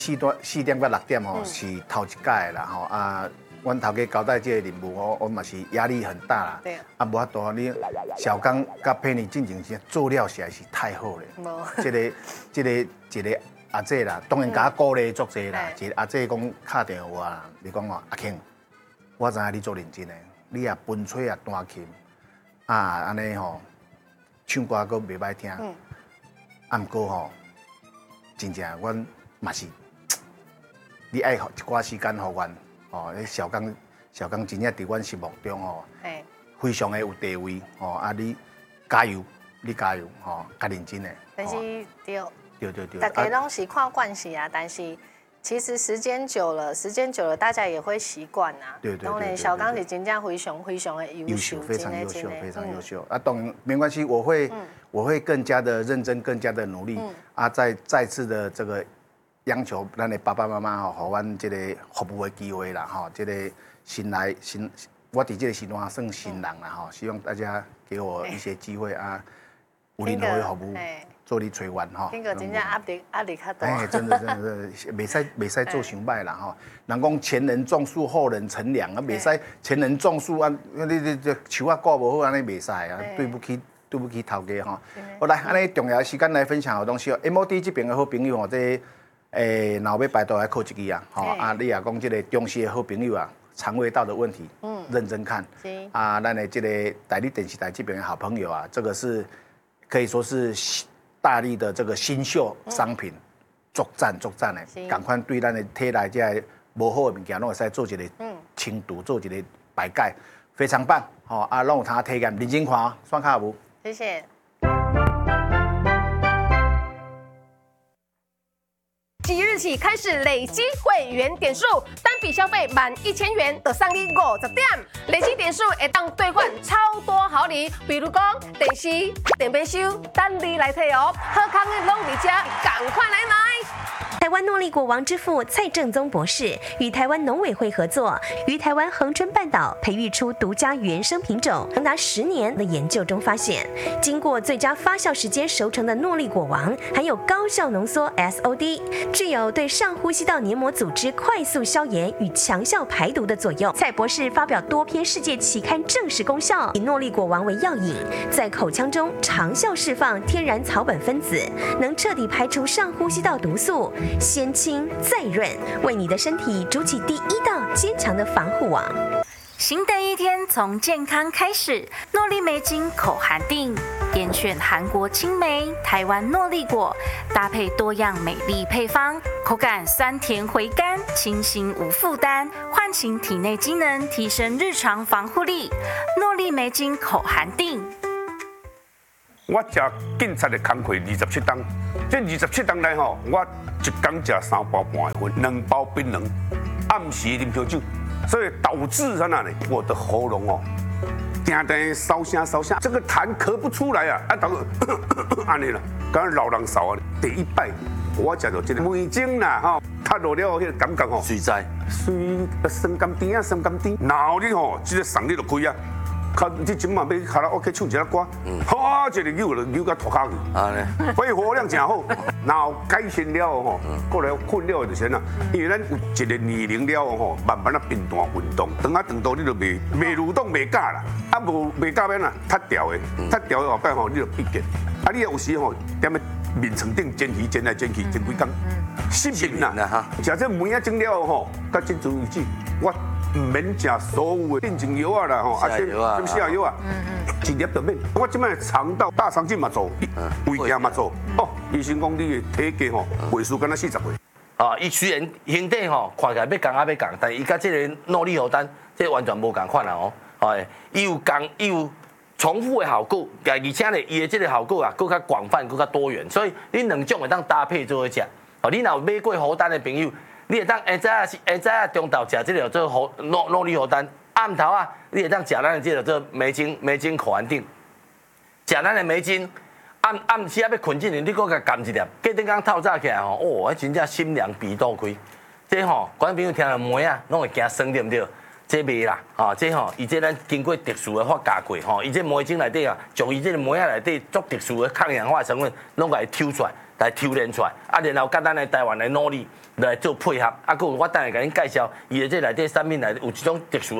4点到6点吼是头一届啦吼啊，阮头家交代这个任务吼，我嘛是压力很大啦。 对。 啊，无法度，你小刚甲佩妮进前是做料实在是太好了。无。一个阿姐啦，当然甲我鼓励足济啦。一个阿姐讲敲电话啦，你讲阿庆，我知影你做认真的，你也分吹也弹琴，啊安尼吼，唱歌阁袂歹听。啊，毋过吼，真正阮嘛是，你爱一寡时间互阮，哦，小刚真正伫阮心目中吼，非常的有地位，哦，啊你加油，你加油，吼，较认真的。 但是对。 对。 大家拢是看惯势啊，但是其实时间久了，大家也会习惯啊。 对。 当然，小刚是真正非常的优秀， 非常优秀。啊，当然没关系，我会更加的认真，更加的努力。啊，再次的这个央求咱的爸爸妈妈吼，互阮这个服务的机会啦，吼，这个我伫这个时段算新人啦，吼，希望大家给我一些机会啊，有任何的服务。做你催完哈， 听个真正压力较大。哎， 真的，袂使做伤歹啦哈。人讲前人种树，后人乘凉啊，袂使前人种树啊，你这树啊挂无好，安尼袂使啊，对不起头家哈。好来，安尼重要的时间来分享好东西哦。MOD 这边的好朋友哦，这若要拜托来考一支啊，吼啊，你也讲这个中西的好朋友啊，肠胃道的问题，认真看。啊，咱的这个台立电视台这边的好朋友啊，这个是可以说是。大力的这个新秀商品，作战的，赶快对咱的体内这无好的物件，拢会使做一个清除，做一个排解，非常棒，吼啊，拢有通体验，认真看哦，刷卡无？ 谢谢。 即日起开始累积会员点数，单笔消费满1000元就送你50点，累积点数会当兑换超多好礼，比如讲电视、电杯收，等你来摕哦。好康的拢伫这，赶快来买！ 台湾诺丽果王之父蔡正宗博士与台湾农委会合作，于台湾恒春半岛培育出独家原生品种，长达10年的研究中发现，经过最佳发酵时间熟成的诺丽果王，含有高效浓缩 SOD， 具有对上呼吸道黏膜组织快速消炎与强效排毒的作用。蔡博士发表多篇世界期刊证实功效，以诺丽果王为药引，在口腔中长效释放天然草本分子，能彻底排除上呼吸道毒素。先清再润，为你的身体筑起第一道坚强的防护网。 新的一天从健康开始，诺丽梅精口含定，严选韩国青梅、台湾诺丽果，搭配多样美丽配方，口感酸甜回甘，清新无负担，唤醒体内机能，提升日常防护力。诺丽梅精口含定。 我吃警察的工课27档，这27档内吼，我一天吃3包半的粉，2包槟榔，暗时啉啤酒，所以导致啥呢？我的喉咙哦，定烧声，这个痰咳不出来啊，导安尼啦，刚刚老人少啊。第一摆我食到这个梅精啦，吼，吸落了迄个感觉吼， 水在， 酸甘甜啊，酸甘甜，然后你吼，这个嗓你就开啊。你今晚要卡拉 OK 唱一下歌，好一个扭到脱骹去，肺活量真好。然后改善了吼，过来困了就是啦，因为咱有一个年龄了吼，慢慢啊频繁运动，长到你就袂蠕动袂假啦，啊无袂假免啦，脱掉的后摆吼你就闭结，啊你有时吼踮咧面床顶煎鱼煎来煎去煎几工，失眠啦哈，食这梅啊蒸了吼，到今阵为止我。唔免食所有的定情药啊啦吼，啊这下药啊，一粒就免。我即摆肠道大肠镜嘛做，胃镜嘛做。哦，医生讲你的体格吼，岁数敢若40岁。 啊，伊虽然身体吼看起来要降，但伊甲这个诺丽荷丹，这完全无共款啦哦。哎，伊有重复的效果，而且咧伊的这个效果啊，更较广泛，更较多元。所以你两种会当搭配做伙食。哦，你若有买过荷丹的朋友。你会当下早中昼食这个做诺丽荷丹，暗头啊，你会当食咱的这个做梅精口含定，食咱的梅精，暗时啊要困之前，你搁甲含一粒，隔顶天透早起来吼，哦，真正心凉鼻肚开，这吼，观众朋友听到梅啊，拢会惊酸对不对？ 这味啦，这吼，伊这咱经过特殊的发酵过，伊这梅精内底啊，从伊这个梅仔内底足特殊的抗氧化成分，拢甲伊抽出来，来抽炼出来，然后甲咱的台湾来努力来做配合，佫有我等下甲恁介绍，伊的这内底产品内有一种特殊